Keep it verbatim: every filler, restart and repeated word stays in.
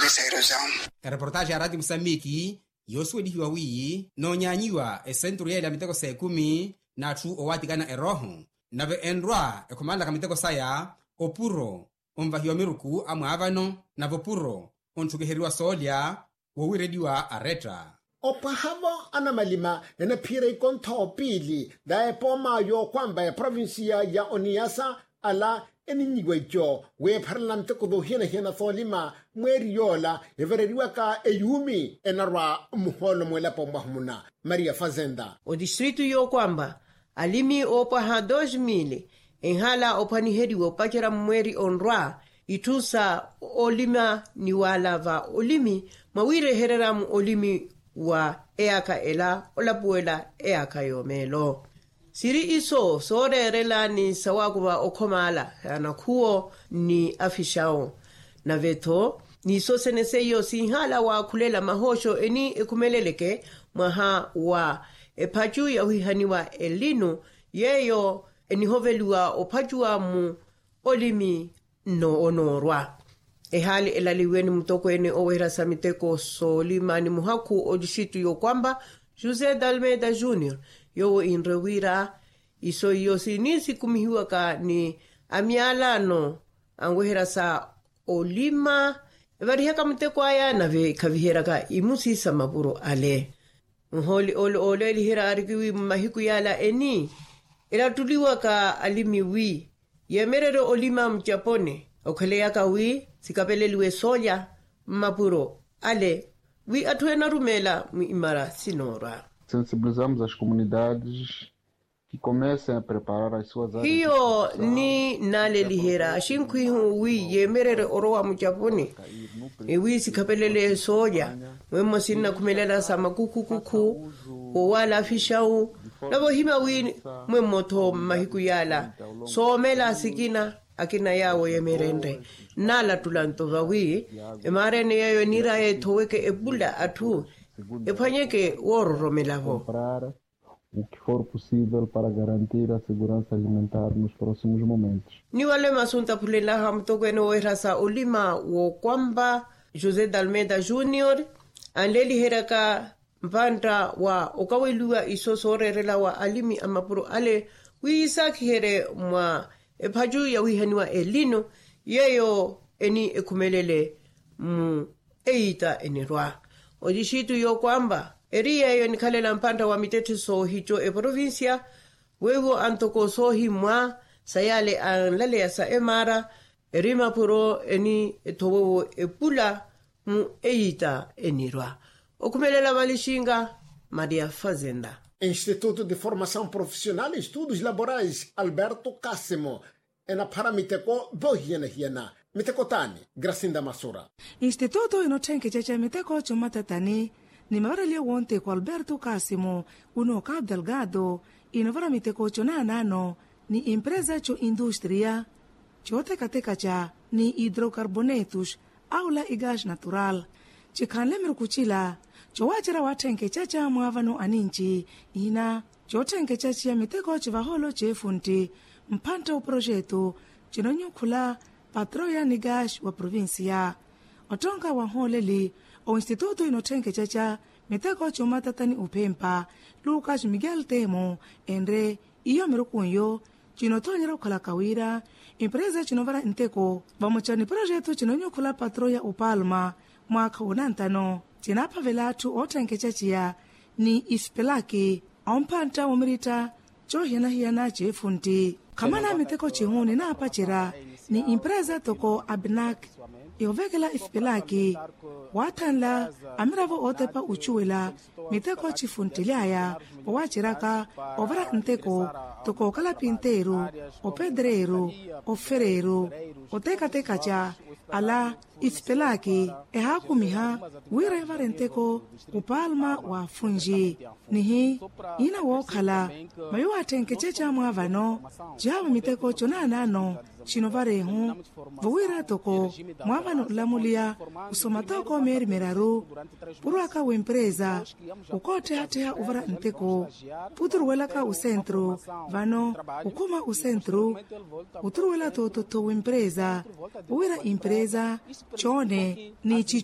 dessa erosão. A reportagem à Rádio Moçambique yosuwedihiwa wii nonyanyiwa esentro yela miteko sekumi na tu owatikana eroho nave endwa ekomanda ka miteko saya opuro omvahiwa miruku amwe avano navo puro onchukeheriwa solya wowirediwa areta opahavo anamalima ena phira ikontho pili da epoma yo kwamba ya provinsia ya Oniasa ala eninyiwa ijo we pharala mteko do hina hina tholima mweri yola everediwa ka eyumi enarwa muholo mwelapo mwahmuna Maria Fazenda o distrito yo kwamba alimi opaha dois mil enhala opanihediwa opachera mweri onrwa itusa olima ni wala va olimi mawire hereramu olimi wa eaka ela olapuela eaka yomelo siri iso sorerela ni sawakuba okomala anakuo ni afishao na veto ni so seneseyo sinhala wa kulela mahosho eni ekumeleleke maha wa epachu ya huihaniwa elinu yeyo enihovelua opachua mu olimi no onorwa ehali elaliweni mtoko ene owera samiteko solima ni muhaku odishitu yo kwamba Jose Dalmeida Junior yo inrewira iso yo sinisi kumihiwa ka ni amialano angwehera sa olima varihaka mteko aya nave kavihera ka imusisa mapuro ale nholi ole ole lihera arikiwi mahiku yala eni elatuliwa ka alimiwi yemerere olima mjapone okheleya ka wi sikapeleliwe soya mapuro ale wi atuena rumela imara sinora. Sensibilizamos as comunidades que comecem a preparar as suas áreas. Hiyo ni nale lihera shinkwi hu wi yemerere orowa mjapone e wi sikapelele soya wemo sinna kumelela sama kukukuku o wala fishau labo hima wi mwemoto mahiku yala so mela sikina akina yawo yemerende nala tulanto vawi emarene yayo nira e thoweke ebula atu ephanyeke wororomelavo o que for possível para garantir a segurança alimentar nos próximos momentos. Ni wale masunta pulela hamtoko eno erasa olima wo kwamba Jose Dalmeida Junior anleli heraka mpanda wa okawelua isosorerela wa alimi amapuro ale wisaki here mwa epaju ya wihaniwa elino yeyo eni ekumelele mu eita enirwa odishitu yo kwamba eria yo nikalela mpanda wa mitete so hicho e provincia wewo antoko so himwa sayale anlale ya sa emara erima puro eni etowo epula mu eita enirwa okumelela walishinga Maria Fazenda. Instituto de Formação Profissional e Estudos Laborais Alberto Cássimo ena para miteko dohiena hiena miteko tani Gracinda Masura. Instituto inothenke cheche miteko chomatatani ni mavarele wonte kwa Alberto Cássimo uno Cabo Delgado inovara miteko chonanano ni empresa cho industria chote kateka cha ni hidrocarbonetos aula e gás natural chikhanle mirukuchila chowachira wathenke chacha mwavano aninchi ina chothenke chachi ya miteko chivaholo chefunti mpanta o projeto chinonyukhula patroya ni gás wa provincia otonga wa holeli o instituto inothenke chacha miteko chomatatani upempa Lucas Miguel Temo endre iyo mirukunyo chinotonyera khala kawira empresa chinovara inteko vamochani projeto chinonyukhula patroya upalma mwaka unantano chinapa velatu othenke chachiya ni ispelaki ompanta umirita chohiana hiana chefunti kamana miteko chihuni na apachira ni impreza toko Abnak iovekela ispelaki watanla amiravo otepa uchuela miteko chifuntilaya owachiraka ovara nteko toko kalapinteru opedreru ofereru otekatekacha ala ispelaki ehakumiha wira evarenteko kupalma wa funji nihi ina wokhala mayo athenke checha mwavano jawa miteko chonanano chinovarehu vuwira toko mwavano lamulia usomatoko meri meraru puruaka wempreza ukote hateha uvara nteko puturuwelaka usentro vano ukuma usentro uturuwela tototo wempreza uwira impreza chone ni chicho